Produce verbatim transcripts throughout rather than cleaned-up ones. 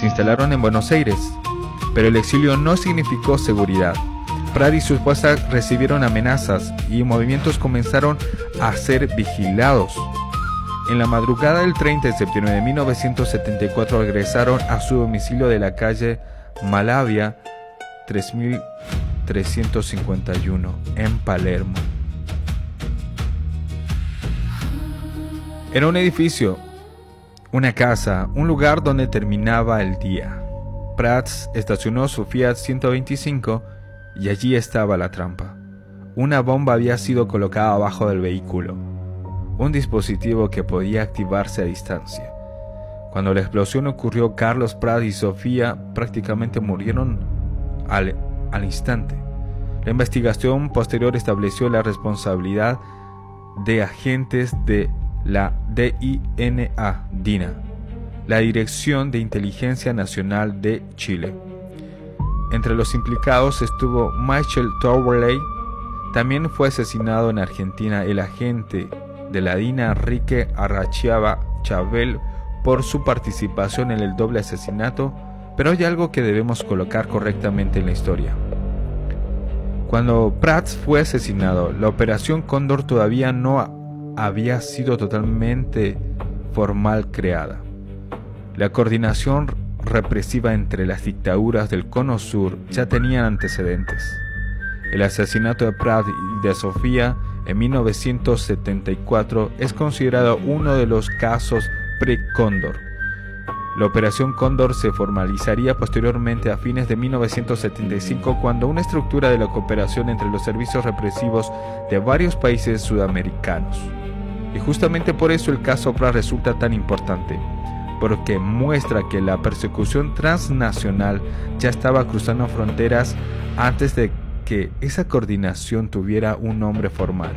se instalaron en Buenos Aires, pero el exilio no significó seguridad. Prat y su esposa recibieron amenazas y movimientos comenzaron a ser vigilados. En la madrugada del treinta de septiembre de mil novecientos setenta y cuatro regresaron a su domicilio de la calle Malavia tres mil trescientos cincuenta y uno en Palermo. Era un edificio, una casa, un lugar donde terminaba el día. Prats estacionó su Fiat ciento veinticinco y allí estaba la trampa. Una bomba había sido colocada abajo del vehículo, un dispositivo que podía activarse a distancia. Cuando la explosión ocurrió, Carlos Prat y Sofía prácticamente murieron al, al instante. La investigación posterior estableció la responsabilidad de agentes de la D I N A, DINA, la Dirección de Inteligencia Nacional de Chile. Entre los implicados estuvo Michel Towerley. También fue asesinado en Argentina el agente de la DINA Enrique Arrachiaga Chabel por su participación en el doble asesinato, pero hay algo que debemos colocar correctamente en la historia. Cuando Prats fue asesinado, la Operación Cóndor todavía no había sido totalmente formal creada. La coordinación represiva entre las dictaduras del Cono Sur ya tenía antecedentes. El asesinato de Prat y de Sofía en mil novecientos setenta y cuatro es considerado uno de los casos pre-Cóndor. La Operación Cóndor se formalizaría posteriormente a fines de mil novecientos setenta y cinco, cuando una estructura de la cooperación entre los servicios represivos de varios países sudamericanos. Y justamente por eso el caso Prat resulta tan importante, porque muestra que la persecución transnacional ya estaba cruzando fronteras antes de que esa coordinación tuviera un nombre formal.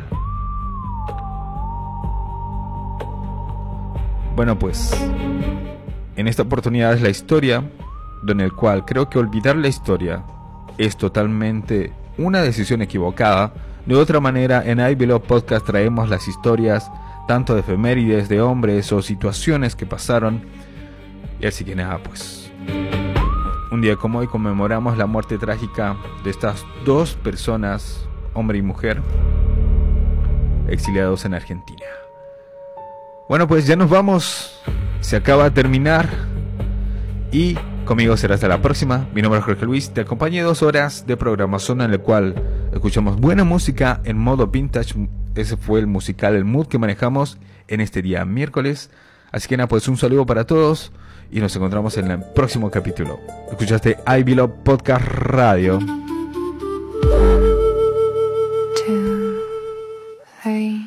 Bueno, pues en esta oportunidad es la historia, en el cual creo que olvidar la historia es totalmente una decisión equivocada. De otra manera, en I Belong Podcast traemos las historias tanto de efemérides, de hombres o situaciones que pasaron. Y así que nada, pues un día como hoy conmemoramos la muerte trágica de estas dos personas, hombre y mujer, exiliados en Argentina. Bueno, pues ya nos vamos, se acaba de terminar y conmigo será hasta la próxima. Mi nombre es Jorge Luis, te acompañé dos horas de programación en la cual escuchamos buena música en modo vintage. Ese fue el musical, el mood que manejamos en este día miércoles. Así que nada, pues un saludo para todos y nos encontramos en el próximo capítulo. Escuchaste I Belong Podcast Radio. Two, three.